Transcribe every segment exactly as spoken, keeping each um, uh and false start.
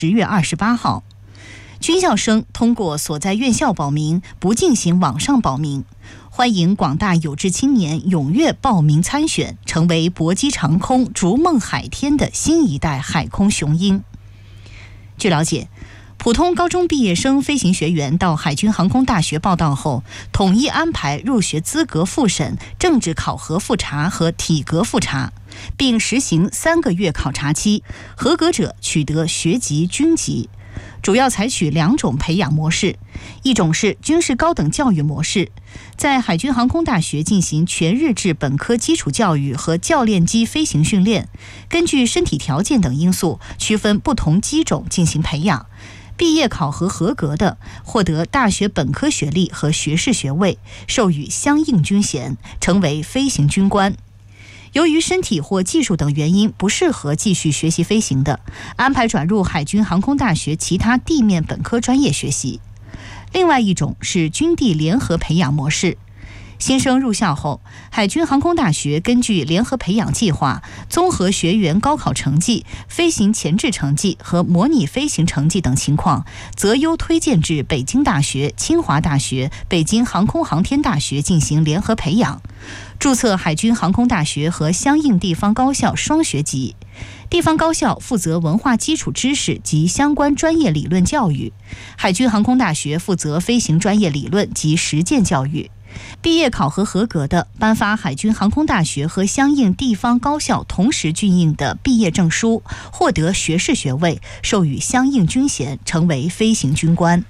十月二十八号。军校生通过所在院校报名，不进行网上报名。欢迎广大有志青年踊跃报名参选，成为搏击长空、逐梦海天的新一代海空雄鹰。据了解，普通高中毕业生飞行学员到海军航空大学报到后，统一安排入学资格复审、政治考核复查和体格复查，并实行三个月考察期，合格者取得学籍、军籍。主要采取两种培养模式，一种是军事高等教育模式，在海军航空大学进行全日制本科基础教育和教练机飞行训练，根据身体条件等因素区分不同机种进行培养。毕业考核合格的，获得大学本科学历和学士学位，授予相应军衔，成为飞行军官。由于身体或技术等原因不适合继续学习飞行的，安排转入海军航空大学其他地面本科专业学习。另外一种是军地联合培养模式。新生入校后，海军航空大学根据联合培养计划，综合学员高考成绩、飞行前置成绩和模拟飞行成绩等情况，择优推荐至北京大学、清华大学、北京航空航天大学进行联合培养。注册海军航空大学和相应地方高校双学籍，地方高校负责文化基础知识及相关专业理论教育，海军航空大学负责飞行专业理论及实践教育。毕业考核合格的，颁发海军航空大学和相应地方高校同时军应的毕业证书，获得学士学位，授予相应军衔，成为飞行军官。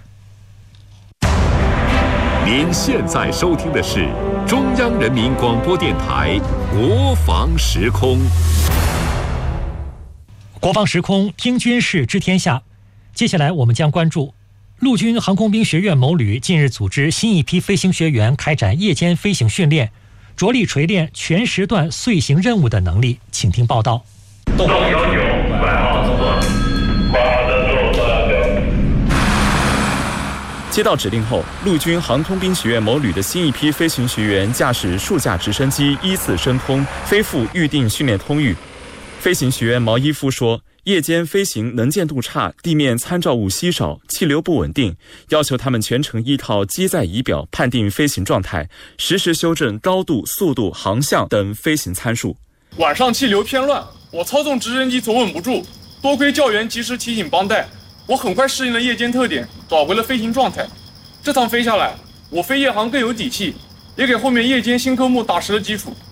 您现在收听的是中央人民广播电台国防时空。 国防时空，听军事知天下。接下来我们将关注陆军航空兵学院某旅近日组织新一批飞行学员开展夜间飞行训练，着力锤炼全时段遂行任务的能力。请听报道。 动幺九，外号四，马德六三六。 接到指令后，陆军航空兵学院某旅的新一批飞行学员驾驶数架直升机依次升空，飞赴预定训练通域。飞行学员毛一夫说，夜间飞行能见度差，地面参照物稀少，气流不稳定，要求他们全程依靠机载仪表判定飞行状态，实时修正高度、速度、航向等飞行参数。 晚上气流偏乱，我操纵直升机总稳不住，多亏教员及时提醒帮带，我很快适应了夜间特点，找回了飞行状态。这趟飞下来，我飞夜航更有底气，也给后面夜间新科目打实了基础。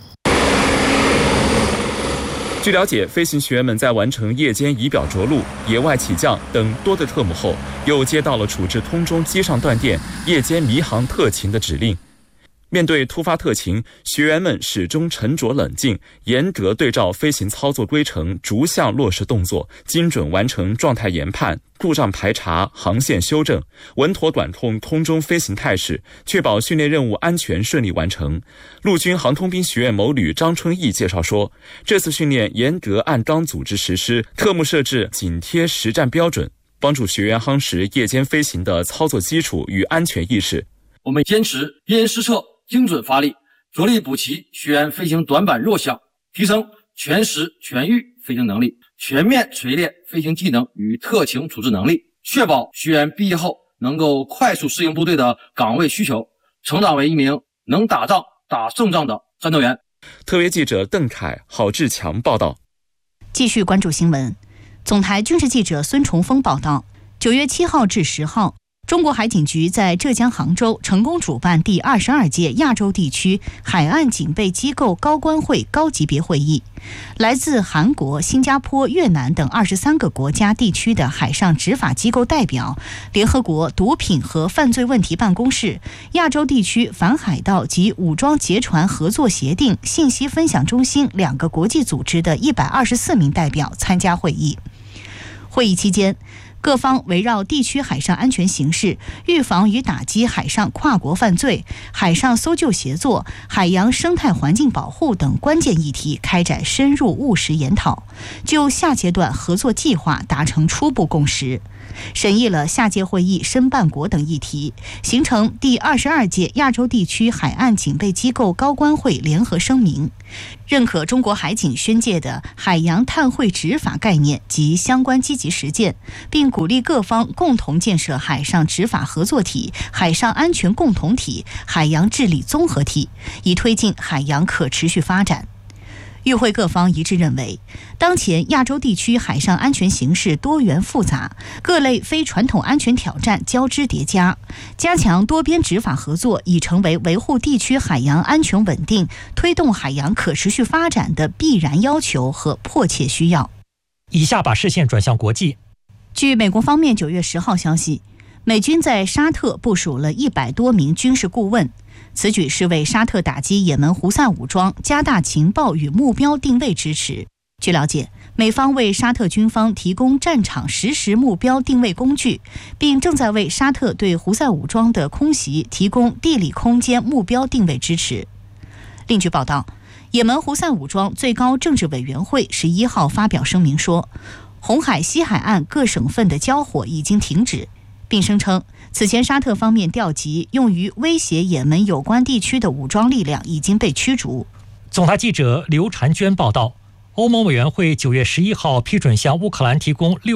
据了解，飞行学员们在完成夜间仪表着陆、野外起降等多个特目后，又接到了处置空中机上断电、夜间迷航特勤的指令。面对突发特情，学员们始终沉着冷静，严格对照飞行操作规程，逐项落实动作，精准完成状态研判、故障排查、航线修正，稳妥管控空中飞行态势，确保训练任务安全顺利完成。陆军航空兵学院某旅张春义介绍说，这次训练严格按纲组织实施，特目设置紧贴实战标准，帮助学员夯实夜间飞行的操作基础与安全意识。 我们坚持边施策、精准发力，着力补齐学员飞行短板弱项，提升全时全域飞行能力，全面锤炼飞行技能与特情处置能力，确保学员毕业后能够快速适应部队的岗位需求，成长为一名能打仗、打胜仗的战斗员。 特约记者邓凯、郝志强报道。 继续关注新闻，总台军事记者孙崇峰报道，九月七号至十号。中国海警局在浙江杭州成功主办第二十二届亚洲地区海岸警备机构高官会高级别会议，来自韩国、新加坡、越南等二十三个国家地区的海上执法机构代表、联合国毒品和犯罪问题办公室、亚洲地区反海盗及武装劫船合作协定信息分享中心两个国际组织的一百二十四名代表参加会议。会议期间，各方围绕地区海上安全形势、预防与打击海上跨国犯罪、海上搜救协作、海洋生态环境保护等关键议题开展深入务实研讨，就下阶段合作计划达成初步共识，审议了下届会议申办国等议题，形成第二十二届亚洲地区海岸警备机构高官会联合声明，认可中国海警宣介的海洋碳汇执法概念及相关积极实践，并并鼓励各方共同建设海上执法合作体、海上安全共同体、海洋治理综合体，以推进海洋可持续发展。与会各方一致认为，当前亚洲地区海上安全形势多元复杂，各类非传统安全挑战交织叠加，加强多边执法合作已成为维护地区海洋安全稳定、推动海洋可持续发展的必然要求和迫切需要。 以下把视线转向国际。 据美国方面九月十号消息，美军在沙特部署了一百多名军事顾问，此举是为沙特打击也门胡塞武装加大情报与目标定位支持。据了解，美方为沙特军方提供战场实时目标定位工具，并正在为沙特对胡塞武装的空袭提供地理空间目标定位支持。另据报道，也门胡塞武装最高政治委员会十一号发表声明说，红海西海岸各省份的交火已经停止，并声称此前沙特方面调集用于威胁也门有关地区的武装力量已经被驱逐。 总台记者刘婵娟报道，欧盟委员会九月十一号批准向乌克兰提供六